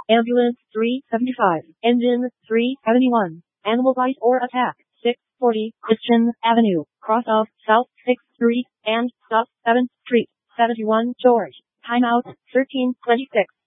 Ambulance 375. Engine 371. Animal bite or attack. 640 Christian Avenue. Cross of South 6th Street and stop 7th Street. 71 George. Timeout 1326.